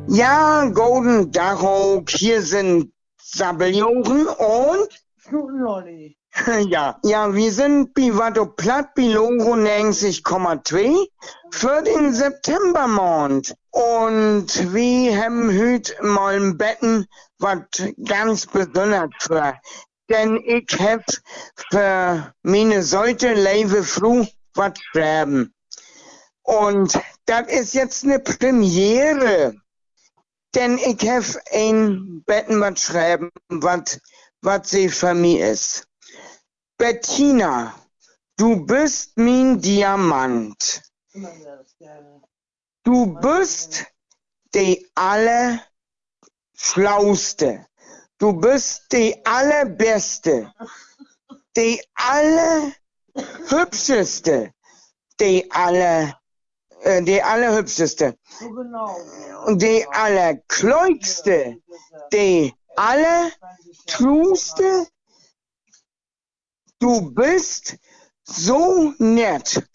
Ja, Golden Dachau, hier sind Sabeljochen und Lolli. ja, wir sind Bivato Platt Bilogo 90,2 für den Septembermond. Und wir haben heute mal ein Betten, was ganz besonders für. Denn ich hab für meine Seite Leve Fru was schreiben. Und das ist jetzt eine Premiere. Denn ich habe ein Betten was schreiben, was sie für mich ist. Bettina, du bist mein Diamant. Du bist die Allerschlauste. Du bist die Allerbeste. Die Allerhübscheste. Die Allerhübscheste. So genau. Und die Allerkleugste. Die Allertruste. Du bist so nett.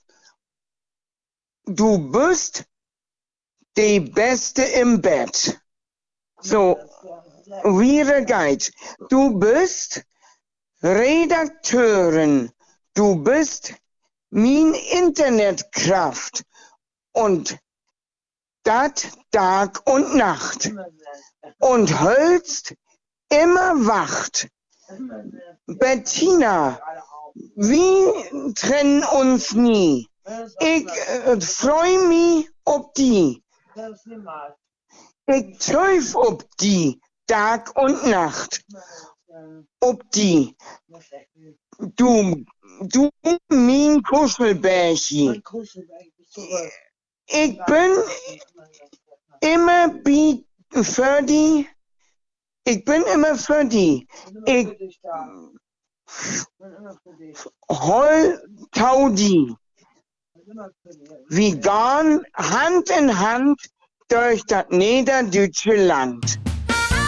Du bist die Beste im Bett. So, wieder geht's. Du bist Redakteurin. Du bist mein Internetkraft. Und dat Tag und Nacht. Und hölst immer wacht. Bettina, wir trennen uns nie. Ich freu mich ob die. Ich träuf ob die, Tag und Nacht. Ob die. Du mein Kuschelbärchen. Ich bin immer für die. Ich bin immer für die. Ich hol Taudi. Wir gehen Hand in Hand durch das niederdeutsche Land.